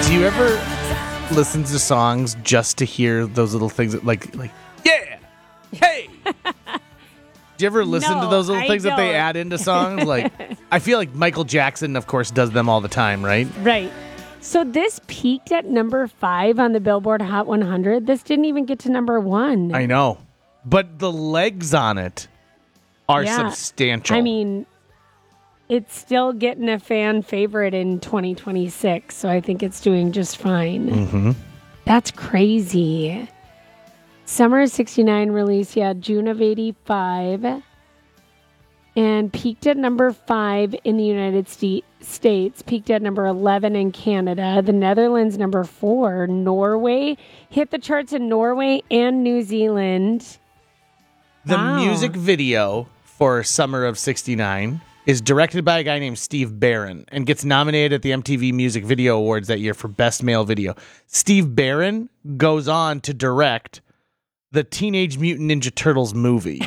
Do you ever listen to songs just to hear those little things that like yeah, hey? Do you ever listen to those little things that they add into songs? Like, I feel like Michael Jackson, of course, does them all the time, right? Right. So this peaked at number 5 on the Billboard Hot 100. This didn't even get to number 1. I know. But the legs on it are substantial. I mean, it's still getting a fan favorite in 2026, so I think it's doing just fine. Mm-hmm. That's crazy. Summer of 69 release, June of 85. And peaked at number 5 in the United States. Peaked at number 11 in Canada. The Netherlands, number 4. Norway. Hit the charts in Norway and New Zealand. The music video for Summer of 69 is directed by a guy named Steve Barron and gets nominated at the MTV Music Video Awards that year for Best Male Video. Steve Barron goes on to direct the Teenage Mutant Ninja Turtles movie.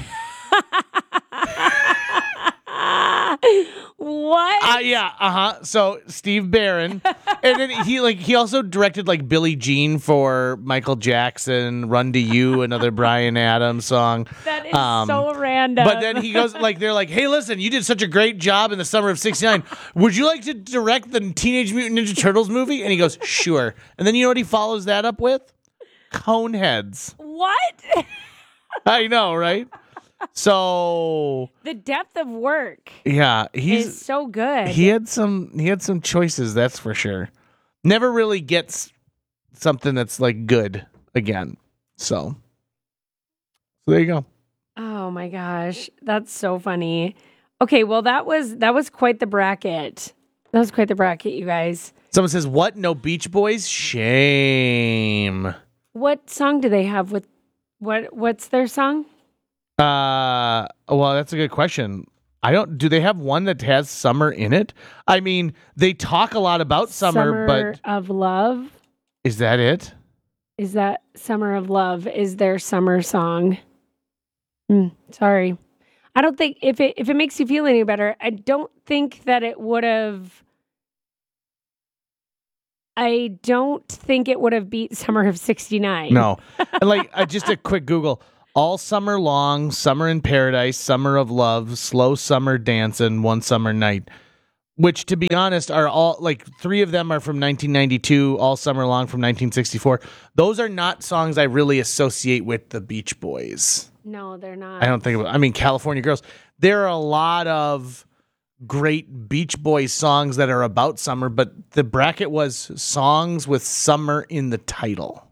What? So Steve Barron, and then he also directed like Billie Jean for Michael Jackson, Run to You, another Bryan Adams song. That is so random. But then he goes they're like, hey, listen, you did such a great job in the Summer of 69. Would you like to direct the Teenage Mutant Ninja Turtles movie? And he goes, sure. And then you know what he follows that up with? Coneheads. What? I know, right? So the depth of work, he's so good. He had some choices, that's for sure. Never really gets something that's like good again. So there you go. Oh my gosh, that's so funny. Okay, well that was quite the bracket. That was quite the bracket, you guys. Someone says, "What? No Beach Boys? Shame." What song do they have with what's their song? Well, that's a good question. Do they have one that has summer in it? I mean, they talk a lot about summer, but of Love. Is that it? Is that Summer of Love is their summer song? Sorry. I don't think if it makes you feel any better, I don't think that it would have beat Summer of 69. No. And just a quick Google. All Summer Long, Summer in Paradise, Summer of Love, Slow Summer Dancin', One Summer Night, which, to be honest, are all, 3 of them are from 1992, All Summer Long from 1964. Those are not songs I really associate with the Beach Boys. No, they're not. I don't think California Girls. There are a lot of great Beach Boys songs that are about summer, but the bracket was songs with summer in the title.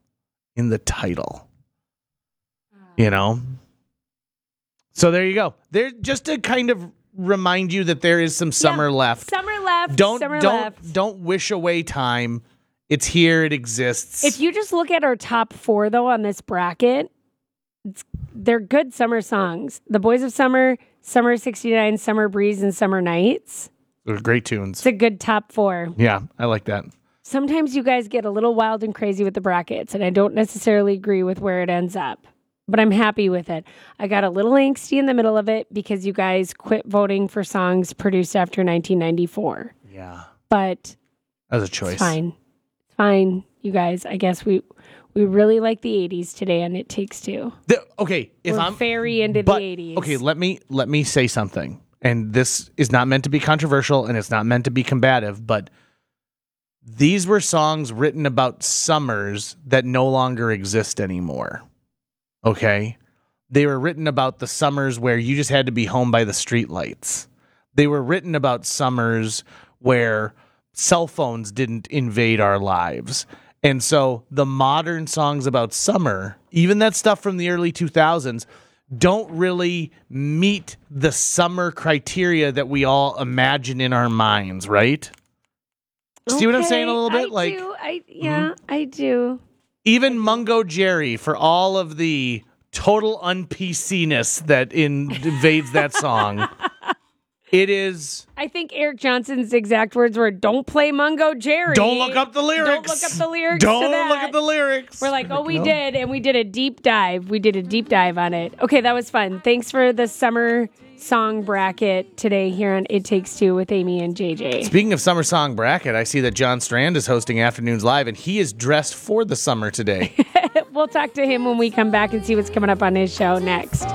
You know? So there you go. There, just to kind of remind you that there is some summer left. Summer left. Don't wish away time. It's here. It exists. If you just look at our top 4, though, on this bracket, they're good summer songs. The Boys of Summer, Summer of 69, Summer Breeze, and Summer Nights. They're great tunes. It's a good top 4. Yeah, I like that. Sometimes you guys get a little wild and crazy with the brackets, and I don't necessarily agree with where it ends up. But I'm happy with it. I got a little angsty in the middle of it because you guys quit voting for songs produced after 1994. Yeah. But that was a choice. It's fine, you guys. I guess we really like the 80s today, and It Takes Two. We're very into the 80s. Okay, let me say something. And this is not meant to be controversial, and it's not meant to be combative, but these were songs written about summers that no longer exist anymore. Okay? They were written about the summers where you just had to be home by the streetlights. They were written about summers where cell phones didn't invade our lives. And so the modern songs about summer, even that stuff from the early 2000s, don't really meet the summer criteria that we all imagine in our minds, right? Okay, see what I'm saying a little bit? I do. Even Mungo Jerry, for all of the total un-PC-ness that invades that song, it is... I think Eric Johnson's exact words were, don't play Mungo Jerry. Don't look up the lyrics. Don't look up the lyrics Don't to that. look at the lyrics. We're like, we did, and we did a deep dive. We did a deep dive on it. Okay, that was fun. Thanks for the summer song bracket today here on It Takes Two with Amy and JJ. Speaking of summer song bracket, I see that John Strand is hosting Afternoons Live, and he is dressed for the summer today. We'll talk to him when we come back and see what's coming up on his show next.